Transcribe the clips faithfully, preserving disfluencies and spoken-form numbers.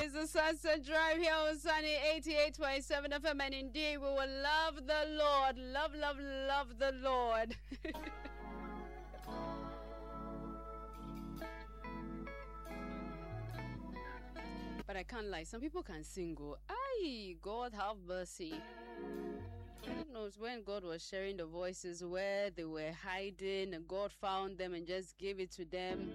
is the Sunset Drive here on Sunny eighty-eight point seven F M, and indeed we will love the Lord. Love, love, love the Lord. But I can't lie, some people can sing, go, aye, God have mercy. I don't know when God was sharing the voices where they were hiding and God found them and just gave it to them.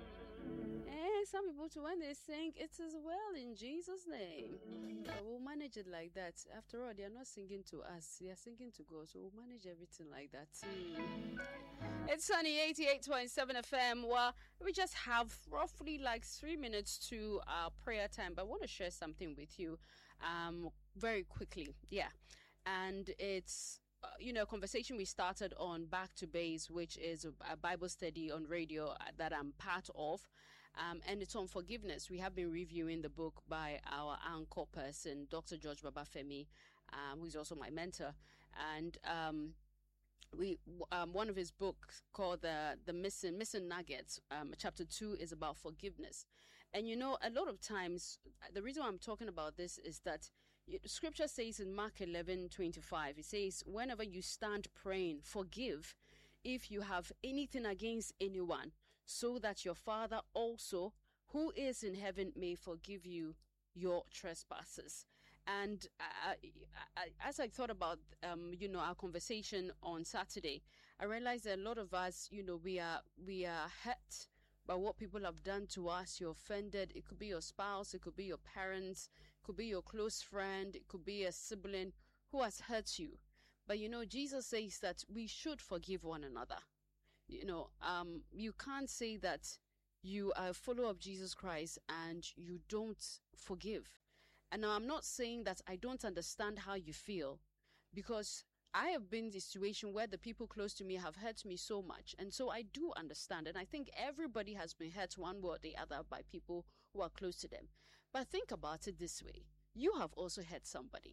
And some people too, when they sing, it is well in Jesus' name. But we'll manage it like that. After all, they are not singing to us, they are singing to God, so we'll manage everything like that. Hmm. It's Sunny eighty-eight point seven F M. Well, we just have roughly like three minutes to our prayer time, but I want to share something with you um, very quickly. Yeah. And it's, uh, you know, a conversation we started on Back to Base, which is a, a Bible study on radio that I'm part of. Um, and it's on forgiveness. We have been reviewing the book by our anchor person, Doctor George Babafemi, um, who is also my mentor. And um, we um, one of his books called the the Missing Missing Nuggets. Um, chapter two is about forgiveness. And you know, a lot of times, the reason why I'm talking about this is that Scripture says in Mark eleven twenty-five, it says, whenever you stand praying, forgive if you have anything against anyone, so that your Father also, who is in heaven, may forgive you your trespasses. And I, I, as I thought about, um, you know, our conversation on Saturday, I realized that a lot of us, you know, we are we are hurt by what people have done to us. You're offended. It could be your spouse. It could be your parents. It could be your close friend. It could be a sibling who has hurt you. But, you know, Jesus says that we should forgive one another. You know, um, you can't say that you are a follower of Jesus Christ and you don't forgive. And now I'm not saying that I don't understand how you feel, because I have been in a situation where the people close to me have hurt me so much. And so I do understand. And I think everybody has been hurt one way or the other by people who are close to them. But think about it this way. You have also hurt somebody.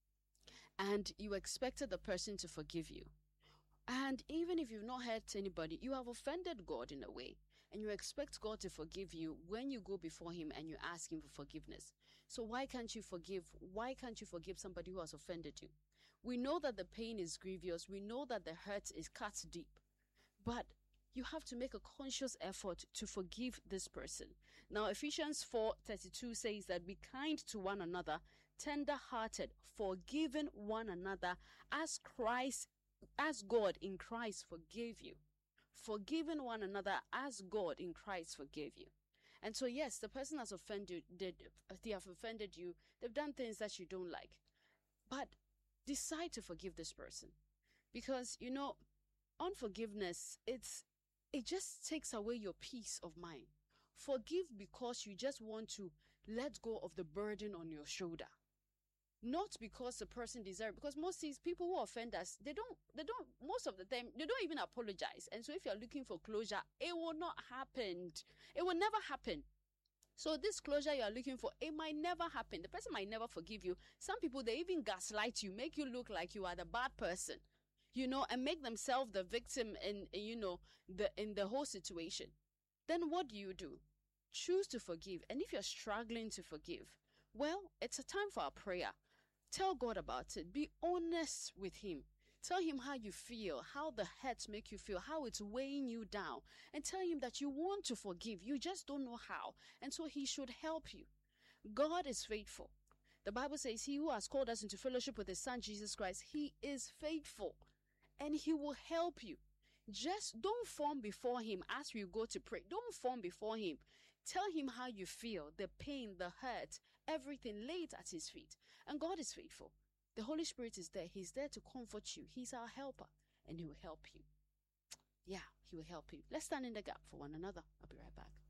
And you expected the person to forgive you. And even if you've not hurt anybody, you have offended God in a way. And you expect God to forgive you when you go before him and you ask him for forgiveness. So why can't you forgive? Why can't you forgive somebody who has offended you? We know that the pain is grievous. We know that the hurt is cut deep. But you have to make a conscious effort to forgive this person. Now, Ephesians four thirty-two says that be kind to one another, tender-hearted, forgiving one another as Christ, as God in Christ forgave you. Forgiving one another as God in Christ forgave you. And so, yes, the person has offended, did, they have offended you. They've done things that you don't like. But decide to forgive this person. Because, you know, unforgiveness, it's, it just takes away your peace of mind. Forgive because you just want to let go of the burden on your shoulder. Not because the person deserves, because most of these people who offend us, they don't, they don't, most of the time, they don't even apologize. And so if you're looking for closure, it will not happen. It will never happen. So this closure you are looking for, it might never happen. The person might never forgive you. Some people, they even gaslight you, make you look like you are the bad person, you know, and make themselves the victim in, you know, the in the whole situation. Then what do you do? Choose to forgive. And if you're struggling to forgive, well, it's a time for a prayer. Tell God about it. Be honest with him. Tell him how you feel, how the hurts make you feel, how it's weighing you down. And tell him that you want to forgive. You just don't know how. And so he should help you. God is faithful. The Bible says he who has called us into fellowship with his son, Jesus Christ, he is faithful. And he will help you. Just don't form before him as we go to pray. Don't form before him. Tell him how you feel, the pain, the hurt, everything. Lay it at his feet. And God is faithful. The Holy Spirit is there. He's there to comfort you. He's our helper. And he will help you. Yeah, he will help you. Let's stand in the gap for one another. I'll be right back.